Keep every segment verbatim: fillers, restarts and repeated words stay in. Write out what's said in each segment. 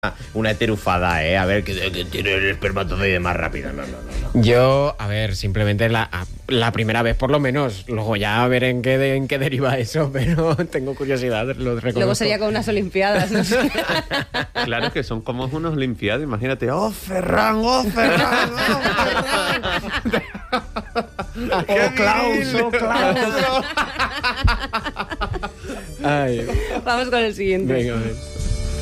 una heterufada, ¿eh? A ver, que, que tiene el espermatozoide más rápido. No, no, no, no. Yo, a ver, simplemente la, la primera vez por lo menos. Luego ya a ver en qué, de, en qué deriva eso, pero tengo curiosidad, lo reconozco. Luego sería con unas olimpiadas, no sé. Claro que son como unas olimpiadas, imagínate. ¡Oh, Ferran! ¡Oh, Ferran! ¡Oh, Ferran! ¡Oh, Klaus! ¡Oh, Klaus! Ay. Vamos con el siguiente. Venga, a ver.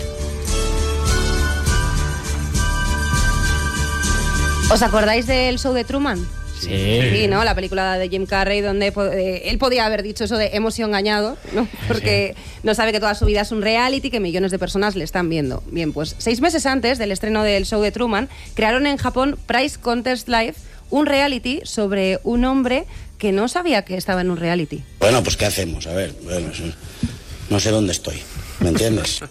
¿Os acordáis del show de Truman? Sí. Sí, ¿no? La película de Jim Carrey donde eh, él podía haber dicho eso de hemos sido engañados, ¿no? Porque sí. No sabe que toda su vida es un reality, que millones de personas le están viendo. Bien, pues seis meses antes del estreno del show de Truman, crearon en Japón Price Contest Live, un reality sobre un hombre que no sabía que estaba en un reality. Bueno, pues ¿qué hacemos? A ver, bueno, no sé dónde estoy, ¿me entiendes?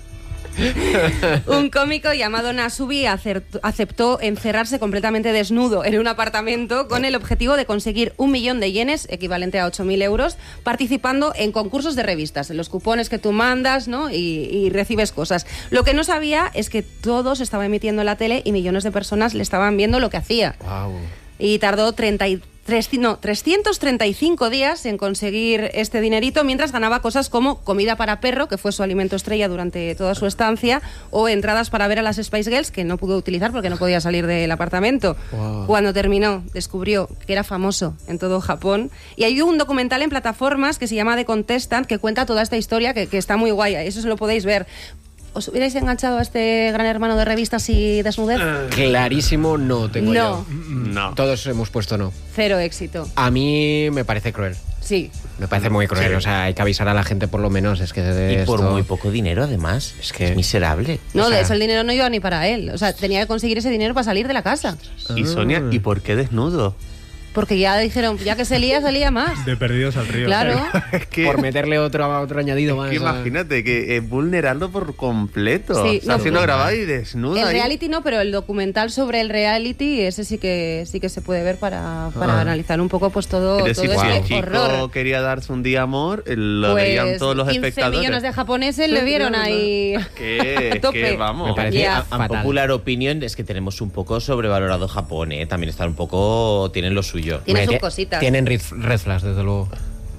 Un cómico llamado Nasubi aceptó encerrarse completamente desnudo en un apartamento con el objetivo de conseguir un millón de yenes, equivalente a ocho mil euros, participando en concursos de revistas, en los cupones que tú mandas, ¿no? y, y recibes cosas. Lo que no sabía es que todo se estaba emitiendo en la tele y millones de personas le estaban viendo lo que hacía. Wow. Y tardó treinta y tres, no, trescientos treinta y cinco días en conseguir este dinerito, mientras ganaba cosas como comida para perro, que fue su alimento estrella durante toda su estancia, o entradas para ver a las Spice Girls, que no pudo utilizar porque no podía salir del apartamento. Wow. Cuando terminó, descubrió que era famoso en todo Japón. Y hay un documental en plataformas que se llama The Contestant, que cuenta toda esta historia, que, que está muy guay. Eso se lo podéis ver. ¿Os hubierais enganchado a este gran hermano de revistas y desnudez? Uh, clarísimo no tengo no. yo. No. Todos hemos puesto no. Cero éxito. A mí me parece cruel. Sí. Me parece muy cruel. Sí. O sea, hay que avisar a la gente por lo menos. Es que de y esto... por muy poco dinero, además. Es que es miserable. No, o sea... de eso el dinero no iba ni para él. O sea, tenía que conseguir ese dinero para salir de la casa. Y Sonia, ¿y por qué desnudo? Porque ya dijeron, ya que se lía, salía más. De perdidos al río. Claro. Es que, por meterle otro, otro añadido es más. Que imagínate que es vulnerarlo por completo. Sí, o sea, no, siendo no. grabado y desnudo. El ahí. reality no, pero el documental sobre el reality, ese sí que sí que se puede ver para, para ah. analizar un poco pues todo, Es decir, todo si ese el chico horror. quería darse un día amor, lo pues veían todos los quince espectadores. millones de japoneses le vieron ahí. ¿Qué? Tope. ¿Qué? Vamos. Me parece Ya. A popular opinion es que tenemos un poco sobrevalorado Japón, ¿eh? También están un poco... Tienen lo suyo. Tiene sus Mete- cositas. Tienen red, red flags, desde luego.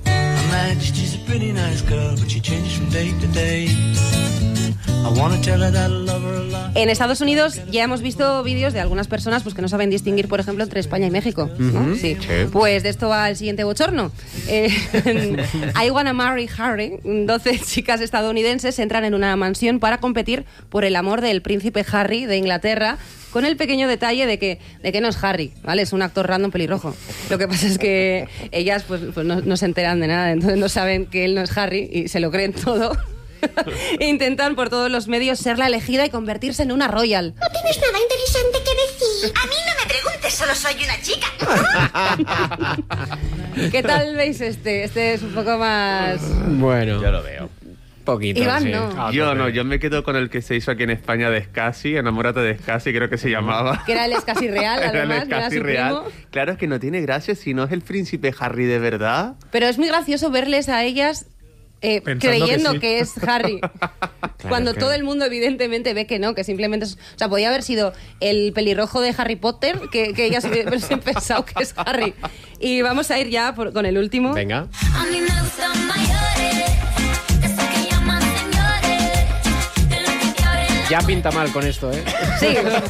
En Estados Unidos ya hemos visto vídeos de algunas personas pues que no saben distinguir, por ejemplo, entre España y México, ¿no? Uh-huh. Sí. Sí. Pues de esto va el siguiente bochorno. Eh, I Wanna Marry Harry. doce chicas estadounidenses entran en una mansión para competir por el amor del príncipe Harry de Inglaterra, con el pequeño detalle de que, de que no es Harry, ¿vale? Es un actor random pelirrojo. Lo que pasa es que ellas pues, pues no, no se enteran de nada, entonces no saben que él no es Harry y se lo creen todo. Intentan por todos los medios ser la elegida y convertirse en una royal. ¿No tienes nada interesante que decir? A mí no me preguntes, solo soy una chica. ¿Qué tal veis este? Este es un poco más... Bueno. Yo lo veo. Poquito, Iván, sí. no. Ah, Yo tope. no, yo me quedo con el que se hizo aquí en España de Scassi, Enamórate de Scassi, creo que se llamaba. Que era el Scassi real, Era además, el que era Scassi su real. primo. Claro, es que no tiene gracia si no es el príncipe Harry de verdad. Pero es muy gracioso verles a ellas eh, Pensando creyendo que que, sí. es Harry. Cuando que- todo el mundo evidentemente ve que no, que simplemente es... O sea, podía haber sido el pelirrojo de Harry Potter, que, que ellas hubiesen pensado que es Harry. Y vamos a ir ya por- con el último. Venga. A mí me gustan mayores, esos que llaman señores, de los que te abren la Ya pinta mal con esto, ¿eh? Sí.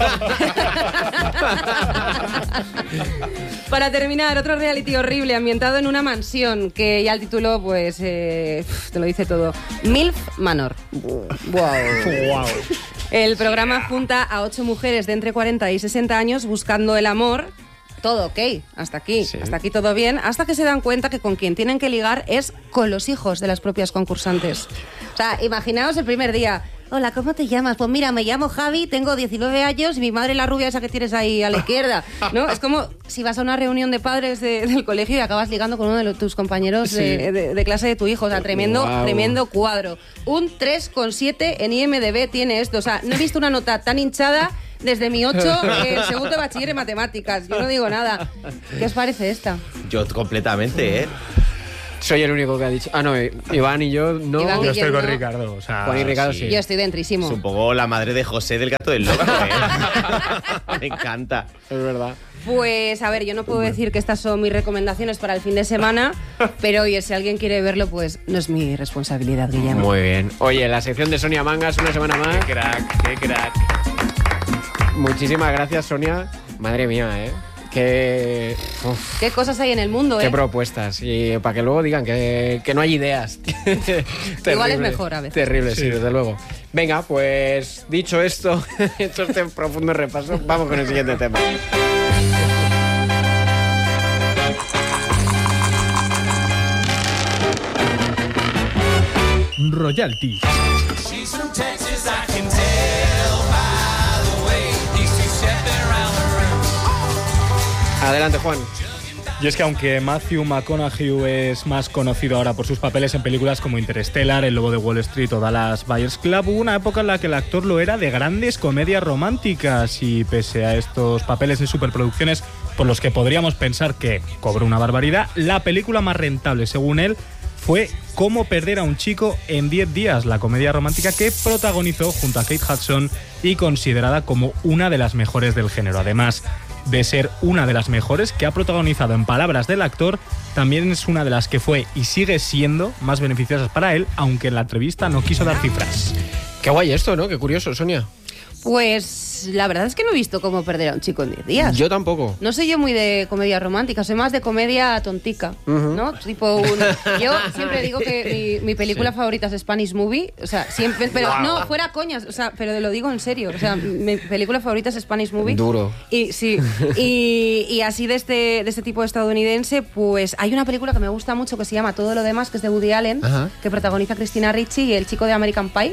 Para terminar, otro reality horrible ambientado en una mansión, que ya el título, pues, eh, te lo dice todo. MILF Manor. Wow. Wow. El programa junta a ocho mujeres de entre cuarenta y sesenta años buscando el amor. Todo ok, hasta aquí, Sí. hasta aquí todo bien, hasta que se dan cuenta que con quien tienen que ligar es con los hijos de las propias concursantes. O sea, imaginaos el primer día. Hola, ¿cómo te llamas? Pues mira, me llamo Javi, tengo diecinueve años y mi madre es la rubia esa que tienes ahí a la izquierda, ¿no? Es como si vas a una reunión de padres de- del colegio y acabas ligando con uno de los- tus compañeros de, Sí. de- de clase de tu hijo. O sea, tremendo, Guau. tremendo cuadro. Un tres coma siete en I M D B tiene esto. O sea, no he visto una nota tan hinchada desde mi ocho en segundo de bachiller en matemáticas. Yo no digo nada. ¿Qué os parece esta? Yo completamente, ¿eh? Soy el único que ha dicho. Ah, no, Iván y yo no. Iván, Yo estoy con no. Ricardo. O sea, Juan y Ricardo sí. Yo estoy dentrísimo. Es un poco la madre de José del Gato del Loco, ¿eh? Me encanta. Es verdad. Pues a ver, yo no puedo decir que estas son mis recomendaciones para el fin de semana, pero oye, si alguien quiere verlo, pues no es mi responsabilidad, Guillermo. Muy bien. Oye, la sección de Sonia Mangas, una semana más. Qué crack, qué crack. Muchísimas gracias, Sonia. Madre mía, ¿eh? Qué, uf, ¿Qué cosas hay en el mundo, qué eh? propuestas. Y para que luego digan que, que no hay ideas. Igual es mejor a veces. Terrible, sí, desde luego. Venga, pues dicho esto, hecho este profundo repaso, vamos con el siguiente tema. Royalty. Adelante, Juan. Y es que aunque Matthew McConaughey es más conocido ahora por sus papeles en películas como Interstellar, El Lobo de Wall Street o Dallas Buyers Club, hubo una época en la que el actor lo era de grandes comedias románticas y pese a estos papeles en superproducciones por los que podríamos pensar que cobró una barbaridad, la película más rentable, según él, fue Cómo perder a un chico en diez días, la comedia romántica que protagonizó junto a Kate Hudson y considerada como una de las mejores del género. Además de ser una de las mejores que ha protagonizado, en palabras del actor, también es una de las que fue y sigue siendo más beneficiosas para él, aunque en la entrevista no quiso dar cifras. Qué guay esto, ¿no? Qué curioso, Sonia. Pues la verdad es que no he visto Cómo perder a un chico en diez días. Yo tampoco. No soy yo muy de comedia romántica, soy más de comedia tontica, Uh-huh. ¿no? Tipo un... Yo siempre digo que mi, mi película Sí. favorita es Spanish Movie, o sea, siempre... Pero Wow. no, fuera coñas, o sea, pero lo digo en serio, o sea, mi película favorita es Spanish Movie. Duro. Y sí, y, y así de este, de este tipo estadounidense, pues hay una película que me gusta mucho que se llama Todo lo demás, que es de Woody Allen, Ajá. que protagoniza Christina Ricci y el chico de American Pie.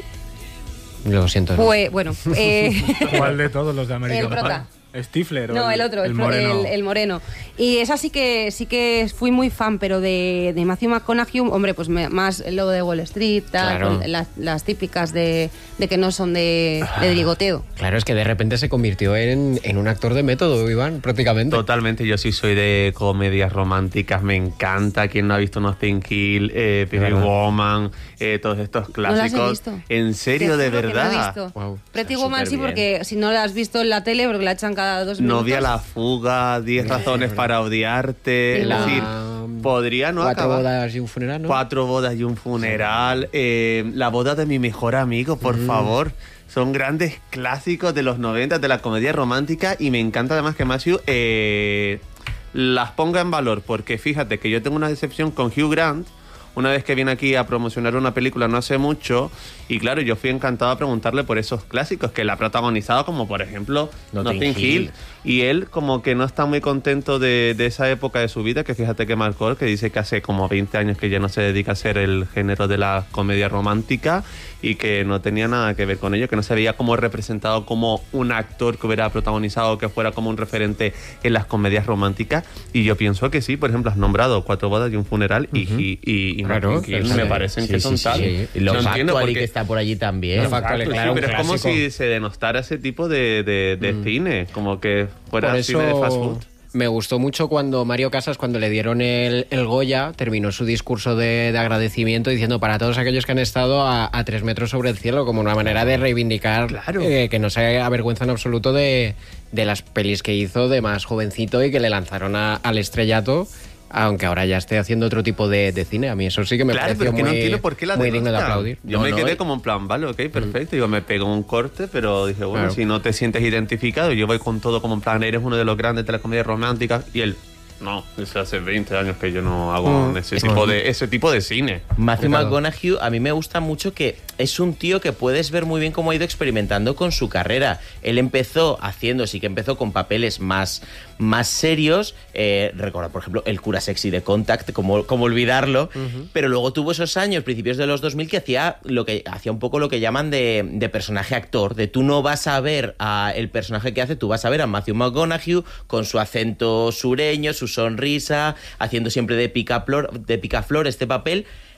Lo siento. ¿no? Pues, bueno... Eh, ¿Cuál de todos los de América? El prota. ¿Stifler? No, o el otro, el, el pro- moreno. el- el moreno. Y esa sí que sí que fui muy fan, pero de, de Matthew McConaughey, hombre, pues me- más el Lobo de Wall Street, tal, Claro. con las, las típicas de, de que no son de, de ligoteo. Claro, es que de repente se convirtió en, en un actor de método, Iván, prácticamente. Totalmente, yo sí soy de comedias románticas, me encanta. Quien no ha visto Notting Hill, eh, Pretty verdad. Woman, eh, todos estos No las he clásicos. visto. ¿En serio, Te de juro que no he verdad? visto. Wow, Pretty está Woman sí, superbién. porque si no la has visto en la tele, porque la echan cada dos minutos. Novia a la fuga, diez razones para odiarte. Es La- decir, podría no Cuatro acabar. bodas y un funeral, ¿no? Cuatro bodas y un funeral. eh, la boda de mi mejor amigo, por Mm. favor. Son grandes clásicos de los noventa de la comedia romántica y me encanta además que Matthew eh, las ponga en valor, porque fíjate que yo tengo una decepción con Hugh Grant. Una vez que viene aquí a promocionar una película no hace mucho, y claro, yo fui encantado a preguntarle por esos clásicos que él ha protagonizado, como por ejemplo Notting Notting Hill. Hill. Y él como que no está muy contento de, de esa época de su vida, que fíjate que marcó, que dice que hace como veinte años que ya no se dedica a hacer el género de la comedia romántica y que no tenía nada que ver con ello, que no se veía como representado como un actor que hubiera protagonizado, que fuera como un referente en las comedias románticas. Y yo pienso que sí, por ejemplo, has nombrado Cuatro bodas y un funeral y, y, y, y Claro, Notting Hill, sí, me sí. parecen Sí, que sí, son sí, tal. sí. Y lo Yo entiendo Factual por y qué- que está por allí también. Lo Factual, Exacto, claro, sí, un pero es como clásico. si se denostara ese tipo de, de, de cine, como que fuera Por cine de fast eso food. me gustó mucho cuando Mario Casas, cuando le dieron el, el Goya, terminó su discurso de, de agradecimiento diciendo para todos aquellos que han estado a, a tres metros sobre el cielo, como una manera de reivindicar Claro. eh, que no se avergüenza en absoluto de, de las pelis que hizo de más jovencito y que le lanzaron a- al estrellato, aunque ahora ya esté haciendo otro tipo de, de cine. A mí eso sí que me Claro, pareció pero que muy, no entiendo por qué la muy digno de denostan. aplaudir. Yo No, me no, quedé eh. como en plan, vale, ok, perfecto. Digo, me pegó un corte, pero dije, bueno, Claro. si no te sientes identificado, yo voy con todo como en plan, eres uno de los grandes de la comedia romántica. Y él, no, eso hace veinte años que yo no hago Mm. ese, tipo de, ese tipo de cine. Matthew Claro. McConaughey, a mí me gusta mucho que es un tío que puedes ver muy bien cómo ha ido experimentando con su carrera. Él empezó haciendo, sí que empezó con papeles más, más serios. Eh, recuerda, por ejemplo, el cura sexy de Contact, como, como olvidarlo. Pero luego tuvo esos años, principios de los dos mil, que hacía lo que hacía un poco lo que llaman de, de personaje actor. De tú no vas a ver a el personaje que hace, tú vas a ver a Matthew McConaughey con su acento sureño, su sonrisa, haciendo siempre de picaflor, de picaflor este papel.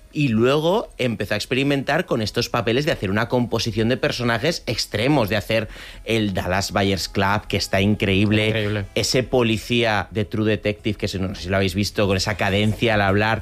Y luego empezó a experimentar con estos papeles de hacer una composición de personajes extremos, de hacer el Dallas Buyers Club, que está increíble, Increíble. ese policía de True Detective, que no sé si lo habéis visto, con esa cadencia al hablar,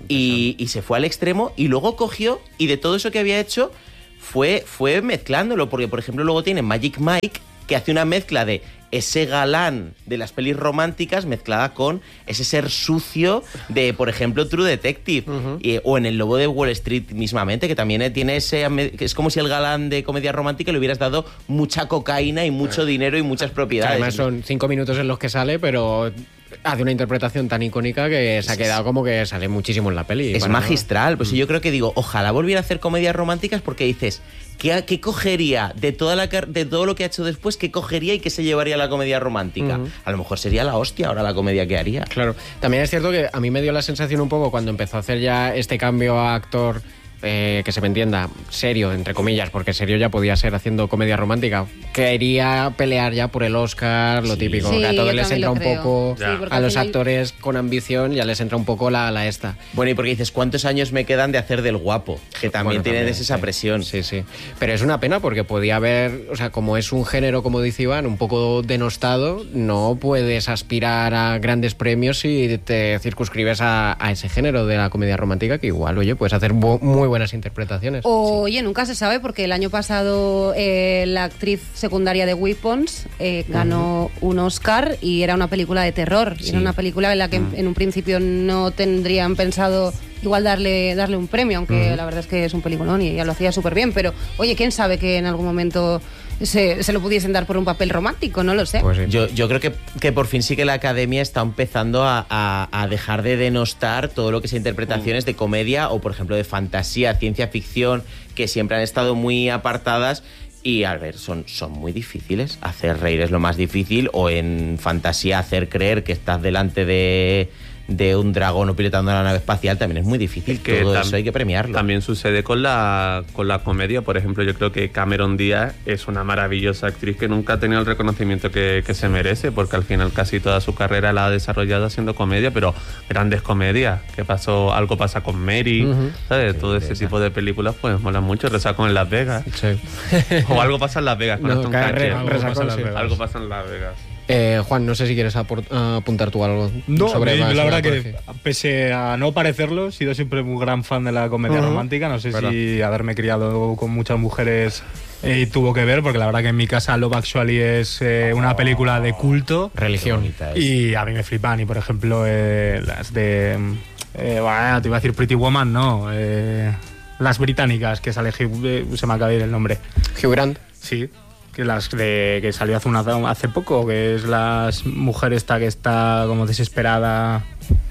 y, y se fue al extremo, y luego cogió, y de todo eso que había hecho, fue, fue mezclándolo, porque por ejemplo luego tiene Magic Mike, que hace una mezcla de ese galán de las pelis románticas mezclada con ese ser sucio de, por ejemplo, True Detective. Uh-huh. y, o en El Lobo de Wall Street mismamente, que también tiene ese... Es como si el galán de comedia romántica le hubieras dado mucha cocaína y mucho dinero y muchas propiedades. Además son cinco minutos en los que sale, pero hace una interpretación tan icónica que se ha quedado como que sale muchísimo en la peli. Es magistral. Pues mm. yo creo que digo, ojalá volviera a hacer comedias románticas, porque dices... ¿Qué, ¿Qué cogería de toda la de todo lo que ha hecho después? ¿Qué cogería y qué se llevaría a la comedia romántica? Uh-huh. A lo mejor sería la hostia ahora la comedia que haría. Claro. También es cierto que a mí me dio la sensación un poco cuando empezó a hacer ya este cambio a actor, eh, que se me entienda, serio, entre comillas, porque serio ya podía ser haciendo comedia romántica. Quería pelear ya por el Oscar, lo sí. típico, sí, que a todos les entra un poco, sí, a los final... actores con ambición ya les entra un poco la, la esta. Bueno, y porque dices, ¿cuántos años me quedan de hacer del guapo? Que también bueno, tienes esa sí. presión. Sí, sí. Pero es una pena porque podía haber, o sea, como es un género, como dice Iván, un poco denostado, no puedes aspirar a grandes premios si te circunscribes a, a ese género de la comedia romántica, que igual, oye, puedes hacer bo- muy buenas interpretaciones. O, oye, nunca se sabe, porque el año pasado eh, la actriz secundaria de Weapons eh, ganó uh-huh. un Oscar y era una película de terror. Sí. Era una película en la que uh-huh. en un principio no tendrían pensado igual darle darle un premio, aunque uh-huh. la verdad es que es un peliculón y ella lo hacía súper bien. Pero, oye, ¿quién sabe que en algún momento se, se lo pudiesen dar por un papel romántico? No lo sé. Pues sí. yo, yo creo que, que por fin sí que la Academia está empezando a, a, a dejar de denostar todo lo que sea interpretaciones uh-huh. de comedia o, por ejemplo, de fantasía, ciencia ficción, que siempre han estado muy apartadas. Y, a ver, son, son muy difíciles. Hacer reír es lo más difícil, o en fantasía hacer creer que estás delante de, de un dragón o pilotando la nave espacial también es muy difícil. Que todo tam- eso hay que premiarlo. También sucede con la, con la comedia. Por ejemplo, yo creo que Cameron Díaz es una maravillosa actriz que nunca ha tenido el reconocimiento que, que se merece, porque al final casi toda su carrera la ha desarrollado haciendo comedia, pero grandes comedias. ¿Qué pasó? Algo pasa con Mary, uh-huh. ¿sabes? Sí, todo ese tipo de películas pues molan mucho. Resacón en Las Vegas. Sí. O algo pasa en Las Vegas. Con no, re, algo, pasa en Las Vegas. algo pasa en Las Vegas. Eh, Juan, no sé si quieres aport- apuntar tú algo no, sobre No, la verdad que Jorge. Pese a no parecerlo, he sido siempre un gran fan de la comedia uh-huh. romántica. No sé ¿verdad? Si haberme criado con muchas mujeres eh, tuvo que ver, porque la verdad que en mi casa Love Actually es eh, una película de culto. Religión. Y a mí me flipan. Y por ejemplo, eh, las de... Eh, bueno, te iba a decir Pretty Woman, no. Eh, las británicas, que sale... Eh, se me acaba de ir el nombre. Hugh Grant. Sí. Que las de que salió hace una, hace poco, que es las mujer esta que está como desesperada.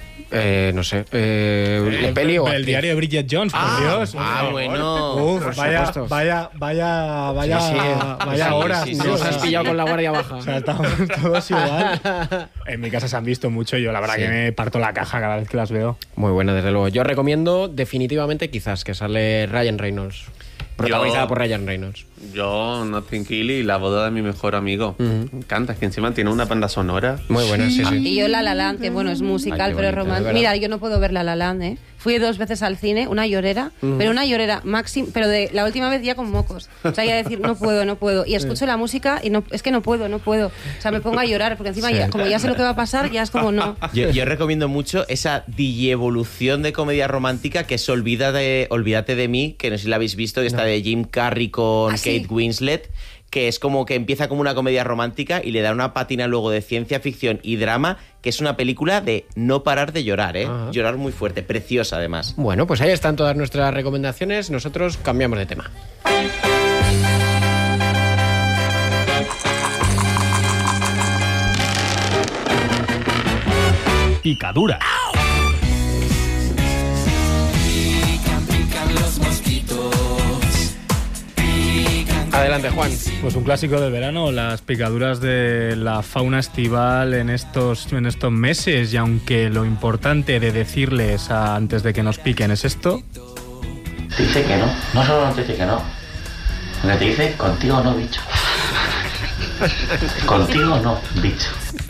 Eh, no sé. Eh, el, peli o el diario de Bridget Jones, ah, por Dios. Ah, bueno. Uf, vaya, vaya, vaya, vaya, sí, sí. vaya sí, horas. Sí, sí, nos has pillado con la guardia baja. O sea, estamos todos igual. En mi casa se han visto mucho y yo la verdad sí. que me parto la caja cada vez que las veo. Muy buena, desde luego. Yo recomiendo definitivamente quizás que sale Ryan Reynolds. Protagonizada yo, por Ryan Reynolds. Yo, Notting Hill y La boda de mi mejor amigo. Uh-huh. Me encanta, es que encima tiene una banda sonora. Muy buena, sí, sí. Y yo La La Land, que bueno, es musical, Ay, pero es romántico. Mira, yo no puedo ver La La Land, ¿eh? Fui dos veces al cine, una llorera, uh-huh. pero una llorera máxima, pero de la última vez ya con mocos. O sea, ya decir, no puedo, no puedo. Y escucho la música y no, es que no puedo, no puedo. O sea, me pongo a llorar, porque encima, sí. ya, como ya sé lo que va a pasar, ya es como no. Yo, yo recomiendo mucho esa digievolución de comedia romántica que es Olvida de, Olvídate de mí, que no sé si la habéis visto, que no. está de Jim Carrey con ¿Ah, Kate sí? Winslet, que es como que empieza como una comedia romántica y le da una pátina luego de ciencia ficción y drama, que es una película de no parar de llorar, ¿eh? Ajá. Llorar muy fuerte, preciosa además. Bueno, pues ahí están todas nuestras recomendaciones. Nosotros cambiamos de tema. Picadura. Adelante, Juan. Pues un clásico del verano, las picaduras de la fauna estival en estos, en estos meses. Y aunque lo importante de decirles a, antes de que nos piquen es esto... Te dice que no, no solo no te dice que no, sino te dice contigo no, bicho. Contigo no, bicho.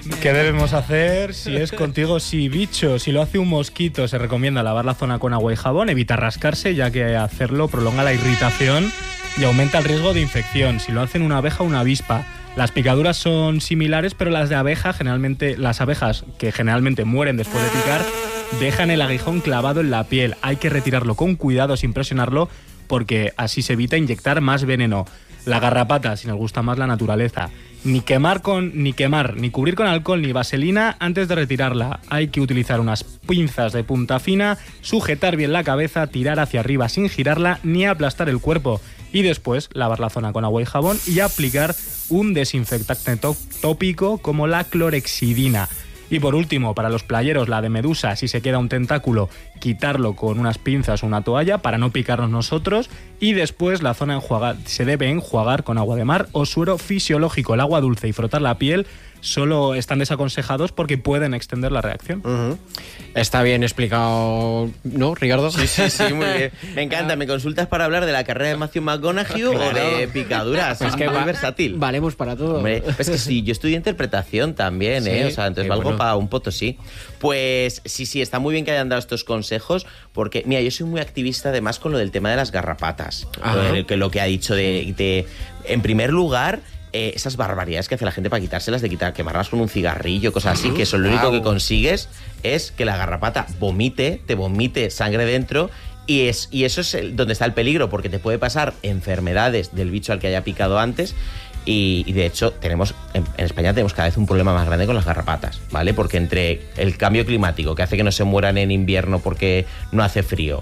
¿Qué debemos hacer? Si es contigo, si bicho, si lo hace un mosquito, se recomienda lavar la zona con agua y jabón, evitar rascarse, ya que hacerlo prolonga la irritación y aumenta el riesgo de infección. Si lo hacen una abeja o una avispa, las picaduras son similares, pero las de abeja, generalmente, las abejas que generalmente mueren después de picar, dejan el aguijón clavado en la piel. Hay que retirarlo con cuidado sin presionarlo, porque así se evita inyectar más veneno. La garrapata, si nos gusta más la naturaleza. Ni quemar con, ni quemar, ni cubrir con alcohol ni vaselina antes de retirarla. Hay que utilizar unas pinzas de punta fina, sujetar bien la cabeza, tirar hacia arriba sin girarla ni aplastar el cuerpo. Y después lavar la zona con agua y jabón y aplicar un desinfectante tó- tópico como la clorexidina. Y por último, para los playeros, la de medusa, si se queda un tentáculo, quitarlo con unas pinzas o una toalla para no picarnos nosotros. Y después la zona enjuagar, se debe enjuagar con agua de mar o suero fisiológico. El agua dulce y frotar la piel solo están desaconsejados porque pueden extender la reacción. Uh-huh. Está bien explicado, ¿no, Ricardo? Sí, sí, sí, muy bien. Me encanta. ¿Me consultas para hablar de la carrera de Matthew McConaughey o de picaduras? Es que muy va- versátil. Valemos para todo. Hombre, es que sí, yo estudié interpretación también, Sí, ¿eh? O sea, entonces qué valgo bueno. para un potosí. Pues sí, sí, está muy bien que hayan dado estos consejos, porque, mira, yo soy muy activista además con lo del tema de las garrapatas. Ajá. Lo, de- que lo que ha dicho de, de en primer lugar, eh, esas barbaridades que hace la gente para quitárselas, de quitar, quemarlas con un cigarrillo, cosas así, que eso lo único Guau. que consigues es que la garrapata vomite, te vomite sangre dentro. Y, es, y eso es el- donde está el peligro, porque te puede pasar enfermedades del bicho al que haya picado antes. Y, y de hecho, tenemos en, en España tenemos cada vez un problema más grande con las garrapatas, ¿vale? Porque entre el cambio climático, que hace que no se mueran en invierno porque no hace frío,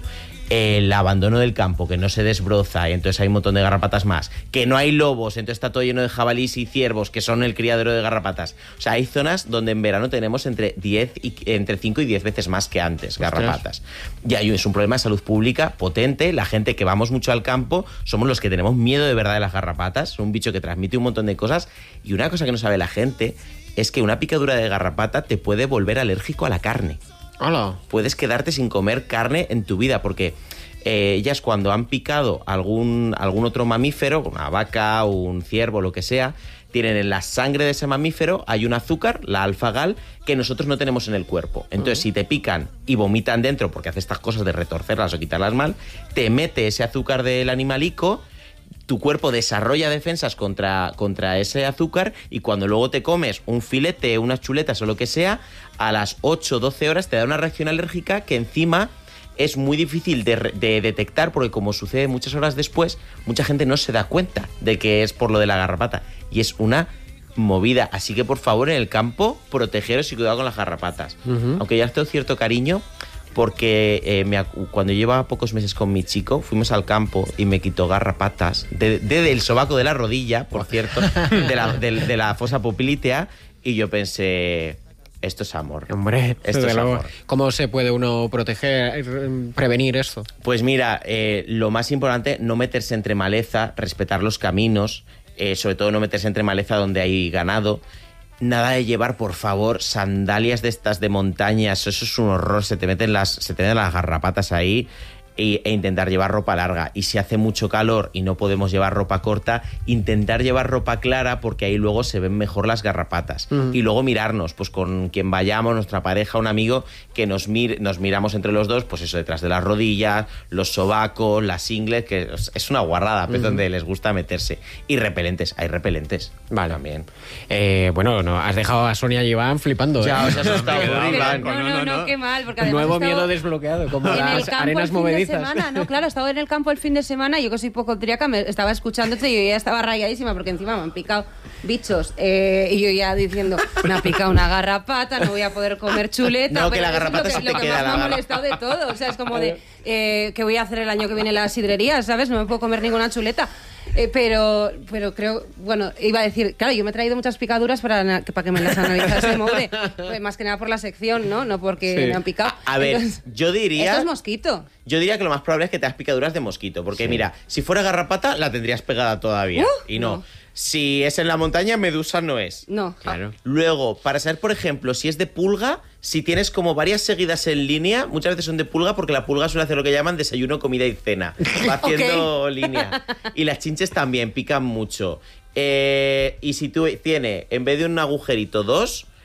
el abandono del campo, que no se desbroza y entonces hay un montón de garrapatas más, que no hay lobos, entonces está todo lleno de jabalíes y ciervos, que son el criadero de garrapatas. O sea, hay zonas donde en verano tenemos entre diez y, entre cinco y diez veces más que antes garrapatas. Y ahí es un problema de salud pública potente. La gente que vamos mucho al campo somos los que tenemos miedo de verdad de las garrapatas. Es un bicho que transmite un montón de cosas. Y una cosa que no sabe la gente es que una picadura de garrapata te puede volver alérgico a la carne. Hola. Puedes quedarte sin comer carne en tu vida, porque eh, ellas cuando han picado algún, algún otro mamífero, una vaca, un ciervo, lo que sea, tienen en la sangre de ese mamífero, hay un azúcar, la alfa-gal, que nosotros no tenemos en el cuerpo. Entonces, uh-huh. si te pican y vomitan dentro, porque hace estas cosas de retorcerlas o quitarlas mal, te mete ese azúcar del animalico, tu cuerpo desarrolla defensas contra, contra ese azúcar, y cuando luego te comes un filete, unas chuletas o lo que sea, a las ocho o doce horas te da una reacción alérgica que encima es muy difícil de, de detectar, porque como sucede muchas horas después, mucha gente no se da cuenta de que es por lo de la garrapata, y es una movida. Así que por favor, en el campo, protegeros y cuidado con las garrapatas. Uh-huh. Aunque ya os tengo cierto cariño, porque eh, me, cuando llevaba pocos meses con mi chico, fuimos al campo y me quitó garrapatas de, de, del sobaco de la rodilla, por cierto, de la, de, de la fosa poplítea, y yo pensé, esto es amor. Hombre, esto es luego, amor. ¿cómo se puede uno proteger, prevenir esto? Pues mira, eh, lo más importante, no meterse entre maleza, respetar los caminos, eh, sobre todo no meterse entre maleza donde hay ganado. Nada de llevar, por favor, sandalias de estas de montañas, eso es un horror, se te meten las, se te meten las garrapatas ahí. E, e intentar llevar ropa larga. Y si hace mucho calor y no podemos llevar ropa corta, intentar llevar ropa clara, porque ahí luego se ven mejor las garrapatas. Uh-huh. Y luego mirarnos, pues con quien vayamos, nuestra pareja, un amigo, que nos, mir, nos miramos entre los dos, pues eso, detrás de las rodillas, los sobacos, las ingles, que es una guarrada, pues uh-huh. donde les gusta meterse. Y repelentes, hay repelentes. Vale. También. Eh, bueno, no, has dejado a Sonia y Iván flipando. Ya, ¿eh? os has asustado. No, no, no, no, qué mal. Porque además nuevo estado... miedo desbloqueado, como en las el campo arenas el fin movedizas. De semana, no, claro, he estado en el campo el fin de semana y yo que soy hipocondríaca me estaba escuchándote y yo ya estaba rayadísima porque encima me han picado bichos eh, y yo ya diciendo, me ha picado una garrapata, no voy a poder comer chuleta. No, pero que la garrapata es lo que, se te lo que queda. más La me ha molestado de todo, o sea, es como de, eh, ¿qué voy a hacer el año que viene en las sidrerías, sabes? No me puedo comer ninguna chuleta. Eh, pero, pero creo, bueno, iba a decir, claro, yo me he traído muchas picaduras para, para que me las analizase Mode, pues más que nada por la sección, ¿no? No porque sí. me han picado. A, a ver, Entonces, yo diría... Esto es mosquito. Yo diría que lo más probable es que te das picaduras de mosquito, porque sí. mira, si fuera garrapata la tendrías pegada todavía, uh, y no. no. Si es en la montaña, medusa no es. No. Claro. Luego, para saber, por ejemplo, si es de pulga, si tienes como varias seguidas en línea, muchas veces son de pulga, porque la pulga suele hacer lo que llaman desayuno, comida y cena. Va haciendo okay. línea. Y las chinches también pican mucho. Eh, y si tú tiene, en vez de un agujerito, dos,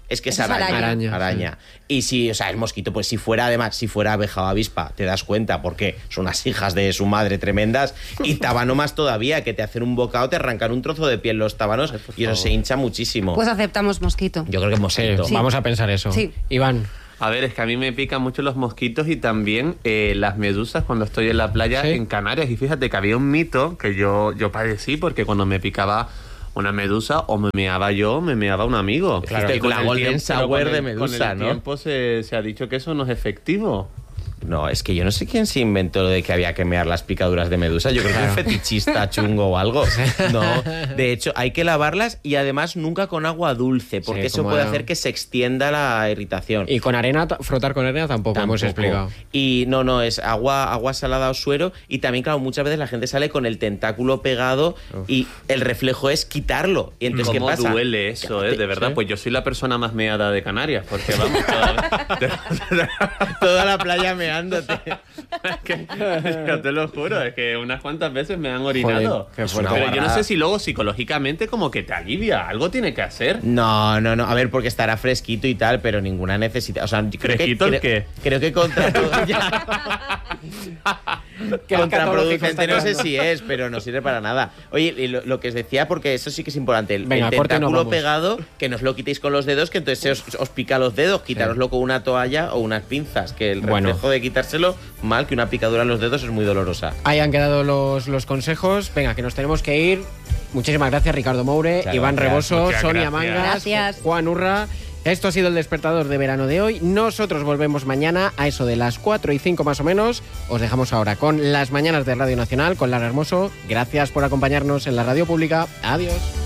es que es Eso es araña. araña. Araña, araña. Y si, o sea, el mosquito, pues si fuera, además, si fuera abeja o avispa, te das cuenta, porque son unas hijas de su madre tremendas. Y tábano más todavía, que te hacen un bocado, te arrancan un trozo de piel los tábanos y eso se hincha muchísimo. Pues aceptamos mosquito. Yo creo que Sí, mosquito. Sí. vamos a pensar eso. Sí. Iván. A ver, es que a mí me pican mucho los mosquitos y también eh, las medusas cuando estoy en la playa ¿Sí? en Canarias. Y fíjate que había un mito que yo, yo padecí porque cuando me picaba una medusa o me meaba yo, me meaba un amigo. Claro, Y con la el golden tiempo- pero sour con el- de medusa, con el ¿no? tiempo se, se ha dicho que eso no es efectivo. No, es que yo no sé quién se inventó lo de que había que mear las picaduras de medusa. Yo creo que es un fetichista chungo o algo. No, de hecho, hay que lavarlas y además nunca con agua dulce, porque Sí, eso como puede era- hacer que se extienda la irritación. Y con arena, ta- frotar con arena tampoco, hemos Tampoco. explicado. Y no, no, es agua, agua salada o suero. Y también, claro, muchas veces la gente sale con el tentáculo pegado y el reflejo es quitarlo. Y entonces, ¿qué ¿Cómo pasa? duele eso, eh? De verdad, Sí. pues yo soy la persona más meada de Canarias, porque vamos, toda, Toda la playa meándote. que, yo te lo juro, es que unas cuantas veces me han orinado. Joder, qué Es fuerte. una Pero yo no guarrada. sé si luego psicológicamente como que te alivia, algo tiene que hacer. No, no, no. A ver, porque estará fresquito y tal, pero ninguna necesidad. O sea, creo que- ¿Fresquito el creo- qué? Creo que contra Qué contraproducente escatológico no sé está si es, pero no sirve para nada. Oye, y lo, lo que os decía, porque eso sí que es importante, el, Venga, el corte y nos tentáculo vamos. pegado, que no os lo quitéis con los dedos, que entonces se os, os pica los dedos, quitároslo con una toalla o unas pinzas, que el Bueno. reflejo de quitárselo, mal, que una picadura en los dedos es muy dolorosa. Ahí han quedado los, los consejos. Venga, que nos tenemos que ir. Muchísimas gracias, Ricardo Moure, Muchas Iván gracias, Reboso, muchas Sonia gracias. Mangas, Gracias. Juan Urra. Esto ha sido el despertador de verano de hoy. Nosotros volvemos mañana a eso de las cuatro y cinco más o menos. Os dejamos ahora con las mañanas de Radio Nacional, con Lara Hermoso. Gracias por acompañarnos en la radio pública. Adiós.